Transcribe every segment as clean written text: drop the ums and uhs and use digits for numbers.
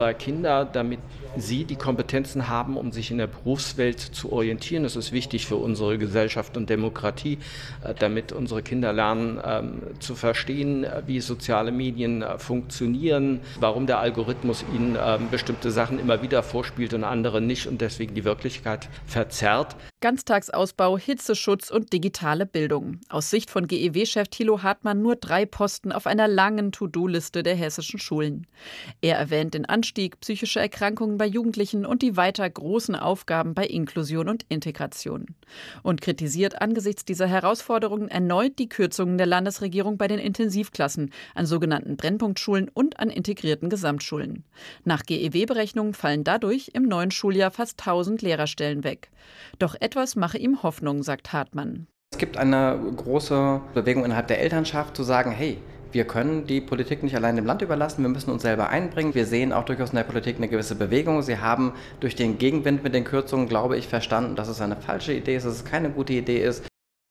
Kinder, damit sie die Kompetenzen haben, um sich in der Berufswelt zu orientieren. Das ist wichtig für unsere Gesellschaft und Demokratie, damit unsere Kinder lernen zu verstehen, wie soziale Medien funktionieren, warum der Algorithmus ihnen bestimmte Sachen immer wieder vorspielt und andere nicht und deswegen die Wirklichkeit verzerrt. Ganztagsausbau, Hitzeschutz und digitale Bildung. Aus Sicht von GEW-Chef Thilo Hartmann nur 3 Posten auf einer langen To-Do-Liste der hessischen Schulen. Er erwähnt den Anstieg psychischer Erkrankungen bei Jugendlichen und die weiter großen Aufgaben bei Inklusion und Integration. Und kritisiert angesichts dieser Herausforderungen erneut die Kürzungen der Landesregierung bei den Intensivklassen, an sogenannten Brennpunktschulen und an integrierten Gesamtschulen. Nach GEW-Berechnungen fallen dadurch im neuen Schuljahr fast 1000 Lehrerstellen weg. Doch etwas mache ihm Hoffnung, sagt Hartmann. Es gibt eine große Bewegung innerhalb der Elternschaft zu sagen, hey, wir können die Politik nicht allein dem Land überlassen, wir müssen uns selber einbringen. Wir sehen auch durchaus in der Politik eine gewisse Bewegung. Sie haben durch den Gegenwind mit den Kürzungen, glaube ich, verstanden, dass es eine falsche Idee ist, dass es keine gute Idee ist.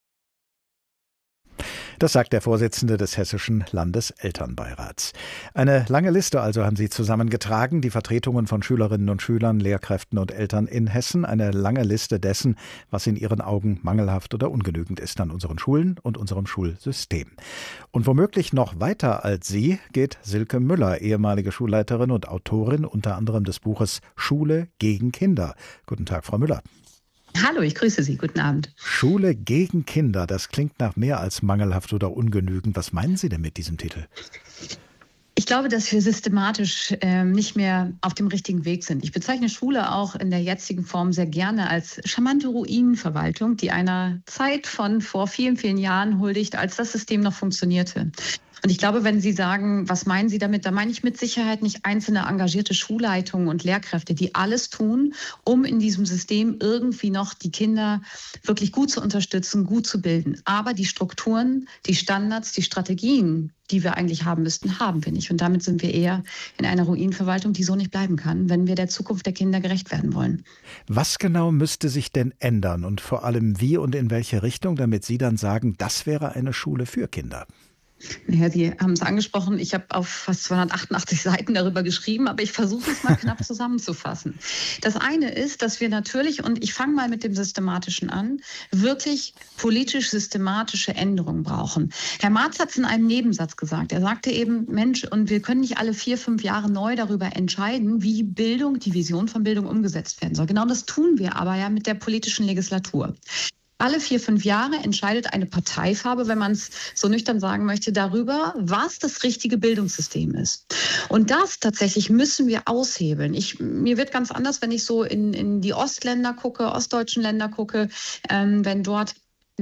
Das sagt der Vorsitzende des Hessischen Landeselternbeirats. Eine lange Liste also haben sie zusammengetragen, die Vertretungen von Schülerinnen und Schülern, Lehrkräften und Eltern in Hessen. Eine lange Liste dessen, was in ihren Augen mangelhaft oder ungenügend ist an unseren Schulen und unserem Schulsystem. Und womöglich noch weiter als sie geht Silke Müller, ehemalige Schulleiterin und Autorin unter anderem des Buches Schule gegen Kinder. Guten Tag, Frau Müller. Hallo, ich grüße Sie. Guten Abend. Schule gegen Kinder, das klingt nach mehr als mangelhaft oder ungenügend. Was meinen Sie denn mit diesem Titel? Ich glaube, dass wir systematisch nicht mehr auf dem richtigen Weg sind. Ich bezeichne Schule auch in der jetzigen Form sehr gerne als charmante Ruinenverwaltung, die einer Zeit von vor vielen, vielen Jahren huldigt, als das System noch funktionierte. Und ich glaube, wenn Sie sagen, was meinen Sie damit, da meine ich mit Sicherheit nicht einzelne engagierte Schulleitungen und Lehrkräfte, die alles tun, um in diesem System irgendwie noch die Kinder wirklich gut zu unterstützen, gut zu bilden. Aber die Strukturen, die Standards, die Strategien, die wir eigentlich haben müssten, haben wir nicht. Und damit sind wir eher in einer Ruinenverwaltung, die so nicht bleiben kann, wenn wir der Zukunft der Kinder gerecht werden wollen. Was genau müsste sich denn ändern und vor allem wie und in welche Richtung, damit Sie dann sagen, das wäre eine Schule für Kinder? Ja, Sie haben es angesprochen, ich habe auf fast 288 Seiten darüber geschrieben, aber ich versuche es mal knapp zusammenzufassen. Das eine ist, dass wir natürlich, und ich fange mal mit dem Systematischen an, wirklich politisch-systematische Änderungen brauchen. Herr Marz hat es in einem Nebensatz gesagt. Er sagte eben, Mensch, und wir können nicht alle 4, 5 Jahre neu darüber entscheiden, wie Bildung, die Vision von Bildung umgesetzt werden soll. Genau das tun wir aber ja mit der politischen Legislatur. Alle 4, 5 Jahre entscheidet eine Parteifarbe, wenn man es so nüchtern sagen möchte, darüber, was das richtige Bildungssystem ist. Und das tatsächlich müssen wir aushebeln. Mir wird ganz anders, wenn ich so in die Ostländer gucke, ostdeutschen Länder gucke, wenn dort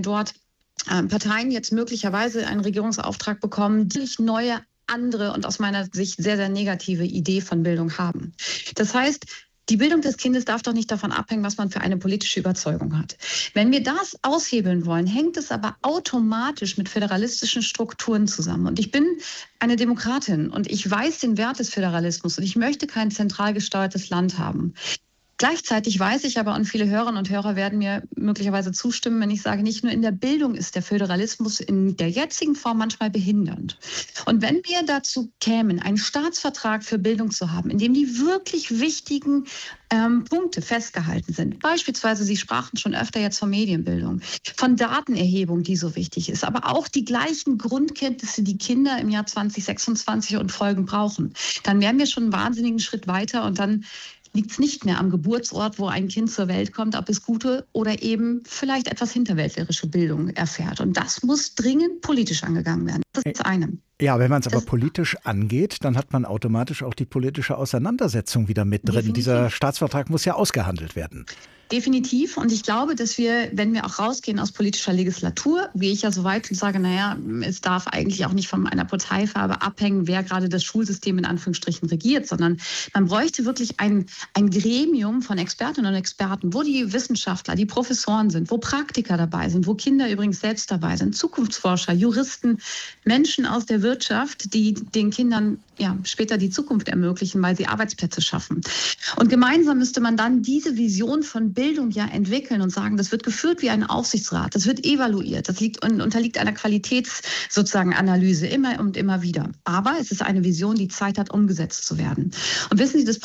Parteien jetzt möglicherweise einen Regierungsauftrag bekommen, die neue, andere und aus meiner Sicht sehr, sehr negative Idee von Bildung haben. Das heißt, die Bildung des Kindes darf doch nicht davon abhängen, was man für eine politische Überzeugung hat. Wenn wir das aushebeln wollen, hängt es aber automatisch mit föderalistischen Strukturen zusammen. Und ich bin eine Demokratin und ich weiß den Wert des Föderalismus und ich möchte kein zentral gesteuertes Land haben. Gleichzeitig weiß ich aber, und viele Hörerinnen und Hörer werden mir möglicherweise zustimmen, wenn ich sage, nicht nur in der Bildung ist der Föderalismus in der jetzigen Form manchmal behindernd. Und wenn wir dazu kämen, einen Staatsvertrag für Bildung zu haben, in dem die wirklich wichtigen Punkte festgehalten sind, beispielsweise, Sie sprachen schon öfter jetzt von Medienbildung, von Datenerhebung, die so wichtig ist, aber auch die gleichen Grundkenntnisse, die Kinder im Jahr 2026 und Folgen brauchen, dann wären wir schon einen wahnsinnigen Schritt weiter und dann liegt es nicht mehr am Geburtsort, wo ein Kind zur Welt kommt, ob es gute oder eben vielleicht etwas hinterwäldlerische Bildung erfährt. Und das muss dringend politisch angegangen werden. Das ist das eine. Ja, wenn man es aber politisch angeht, dann hat man automatisch auch die politische Auseinandersetzung wieder mit drin. Definitiv. Dieser Staatsvertrag muss ja ausgehandelt werden. Definitiv. Und ich glaube, dass wir, wenn wir auch rausgehen aus politischer Legislatur, gehe ich ja so weit und sage, naja, es darf eigentlich auch nicht von einer Parteifarbe abhängen, wer gerade das Schulsystem in Anführungsstrichen regiert, sondern man bräuchte wirklich ein Gremium von Expertinnen und Experten, wo die Wissenschaftler, die Professoren sind, wo Praktiker dabei sind, wo Kinder übrigens selbst dabei sind, Zukunftsforscher, Juristen, Menschen aus der Wirtschaft, die den Kindern später die Zukunft ermöglichen, weil sie Arbeitsplätze schaffen. Und gemeinsam müsste man dann diese Vision von Bildung ja entwickeln und sagen, das wird geführt wie ein Aufsichtsrat, das wird evaluiert, das unterliegt einer Qualitätsanalyse immer und immer wieder. Aber es ist eine Vision, die Zeit hat, umgesetzt zu werden. Und wissen Sie, das